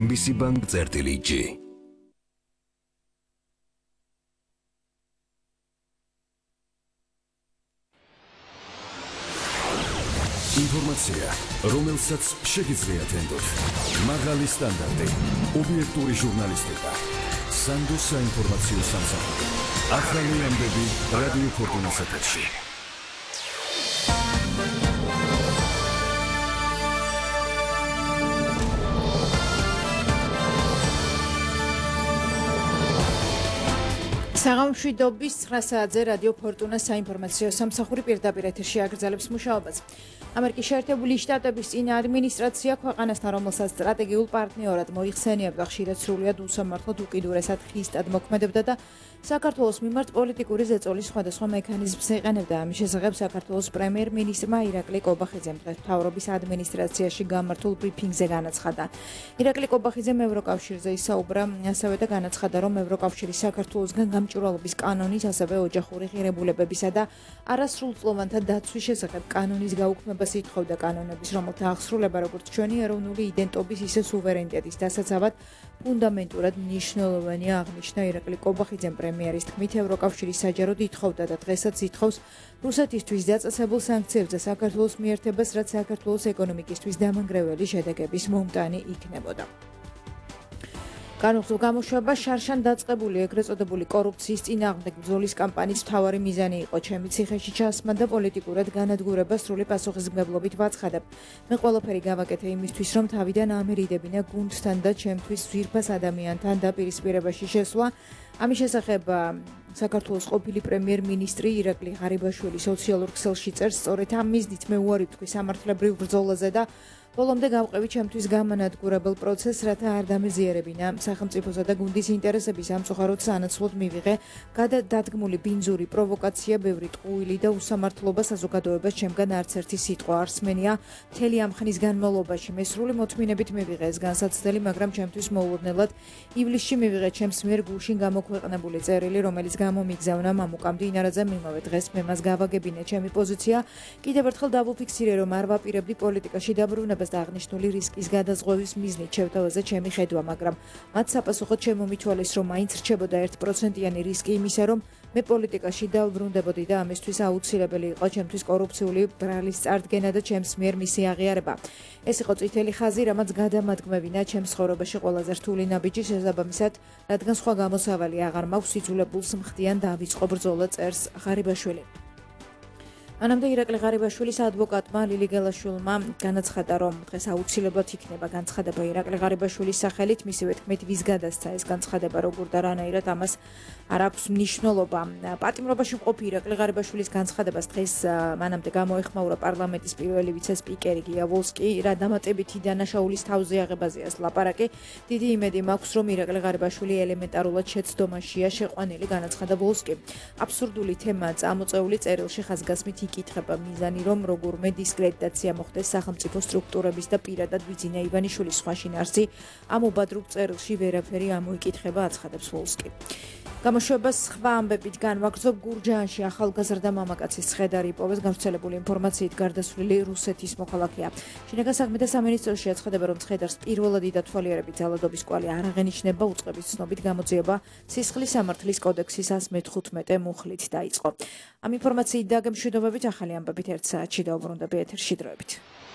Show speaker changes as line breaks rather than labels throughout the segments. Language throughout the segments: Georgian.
BC Bank წერტილი-G. Ინფორმაცია, რომელსაც შეგიძლიათ ენდოთ. მაღალი სტანდარტი, ობიექტური ჟურნალისტიკა. სანდოს საინფორმაციო სამსახური. ახალი ამბები რადიო ფორტუნას ეთერში.
საღამოშვიდობის 9 საათზე რადიო ფორტუნას საინფორმაციო სამსახური პირდაპირ ეთერში აგრძელებს მუშაობას. ამერიკის შეერთებული შტატების წინა ადმინისტრაცია ქვეყანასთან, რომელსაც სტრატეგიულ პარტნიორად მოიხსენიებდა, ხშირად სრულიად უსამართლოდ უკიდურესად ხისტად მოქმედებდა და საქართველოს მიმართ პოლიტიკური ზეწოლის სხვადასხვა მექანიზმს ეყენებდა. ამის შესახებ საქართველოს პრემიერ-მინისტრმა ირაკლი კობახიძემ დღეს მთავრობის ადმინისტრაციაში გამართულ ბრიფინგზე განაცხადა. ირაკლი კობახიძემ ევროკავშირზე ისაუბრა, ასევე და განაცხადა, რომ ევროკავშირი საქართველოსგან გამჭვირვალობის კანონის, ასევე ოჯახური ღირებულებებისა და არასრულწლოვანთა დაცვის შესახებ კანონის გაუქმებას ითხოვდა. კანონების, რომელთა აღსრულება, როგორც ჩვენი ეროვნული იდენტობის, ისე სუვერენიტეტის დასაცავად ფუნდამენტურად მნიშვნელოვანია, აღნიშნა ირაკლი კობახიძემ. პრემიერის თქმით, ევროკავშირი საჯაროდ ითხოვდა და დღესაც ითხოვს რუსეთისთვის დაწესებულ სანქციებზე საქართველოს მიერთებას, რაც საქართველოს ეკონომიკისთვის დამანგრეველი შედეგების მომტანი იქნებოდა. განუხილ გამოშვება შარშან დაწყებული ეგრეთ წოდებული კორუფციის წინააღმდეგ ბრძოლის კამპანიის მთავარი მიზანი იყო. ჩემი ციხეში ჩასმა და პოლიტიკურად განადგურება სრული პასუხისმგებლობით ვაცხადებ. მე ყველაფერი გავაკეთე იმისთვის, რომ თავიდან ამერიდებინა გუნდთან და ჩემთვის ძვირფას ადამიანთან დაპირისპირებაში შესვლა. ამის შესახებ საქართველოს ყოფილი პრემიერ-მინისტრი ირაკლი ღარიბაშვილი სოციალურ ქსელში წერს, სწორედ ამ მიზნით მე უარი ვთქვი სამართლებრივ ბრძოლაზე და ბოლომდე გავყევი ჩემთვის გამანადგურებელ პროცესს, რათა არ დამეზიერებინა სახელმწიფოსა და გუნდის ინტერესების სამწუხაროდ სანაცვლოდ მივიღე გადადადგმული ბინძური პროვოკაცია, ბევრი ტყუილი და უსამართლობა საზოგადოებას ჩემგან არც ერთი სიტყვა არ სმენია მთელი ამ ხნის განმავლობაში. მე სრული მოთმინებით მივიღე ეს განსაცდელი, მაგრამ ჩემთვის მოულოდნელად ივლისში მივიღე ჩემს მიერ გულშინ გამოქვეყნებული წერილი, რომელიც გამომიგზავნა მამუკამდე ინარაძემ. იმავე დღეს მე მას გავაგებინე. ჩემი პოზიცია კიდევ ერთხელ დავუფიქსირე, რომ არ ვაპირებდი პოლიტიკაში დაბრუნება და აღნიშნული რისკის გადაზღვევის მიზნით შევთავაზე ჩემი ხედვა, მაგრამ მათ საპასუხოდ შემომითვალეს, რომ მაინც რჩებოდა 1%-იანი რისკი იმისა, რომ მე პოლიტიკაში დავბრუნდებოდი და ამისთვის აუცილებელი იყო ჩემთვის კორუფციული ბრალის წარდგენა და ჩემს მიერ მისი აღიარება. ეს იყო წითელი ხაზი, რამაც გადამადგმებინა ჩემს ცხოვრებაში ყველაზე რთული ნაბიჯი, შესაბამისად, რადგან სხვა გამოსავალი აღარ მაქვს, იძულებულს მხდიან დავიწყო ბრძოლა, წერს ღარიბაშვილი. მანამდე ირაკლი ღარიბაშვილის ადვოკატმა ლილი გელაშვილმა განაცხადა, რომ დღეს აუცილებლად იქნება განცხადება ირაკლი ღარიბაშვილის სახელით, მისივე თქმით, ვის გადასცა ეს განცხადება, როგორ და რანაირად ამას არ აქვს მნიშვნელობა. პატიმრობაში მყოფი ირაკლი ღარიბაშვილის განცხადებას დღეს მანამდე გამოეხმაურა პარლამენტის პირველი ვიცე-სპიკერი გია ვოლსკი, რა დამატებითი დანაშაულის თავზე აღებაზეა ლაპარაკი. დიდი იმედი მაქვს, რომ ირაკლი ღარიბაშვილი ელემენტარულად შეცდომაშია შეყვანილი, განაცხადა ვოლსკი. აბსურდული თემაა წამოწეული წერილში ხაზგასმით იკითხება მიზანი, რომ როგორმე დისკრედიტაცია მოხდეს სახელმწიფო სტრუქტურების და პირადად ვიძინა ივანიშვილის სხვა შინაარსი, ამ უბადრუგ წერილში ვერაფერი ამოიკითხება, აცხადებს ვოლსკი. გამოშვებას სხვა ამბებით განვაგრძობ. გურჯაანში ახალგაზრდა მამაკაცის ცხედარი იპოვეს, გავრცელებული ინფორმაციით გარდაცვლილი რუსეთის მოქალაქეა. შინაგან საქმეთა სამინისტროში აცხადება, რომ ცხედარს პირველადი დათვალიერებით ძალადობის კვალი არ აღენიშნება, უწყების ცნობით გამოძიება სისხლის სამართლის კოდექსის 115 მუხლით დაიწყო. ამ ინფორმაციით და გემშვიდობებით ახალი ამბებით 1 საათში დაუბრუნდები ეთერში დროებით.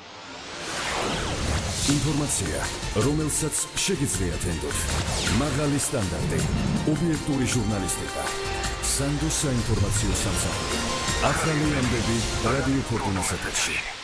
ინფორმაცია, რომელსაც შეგიძლიათ ენდოთ. მაღალი სტანდარტი, ობიექტური ჟურნალისტიკა. სანდოს საინფორმაციო სამსახური. ახალი ამბები რადიო ფორტუნას ეთერში.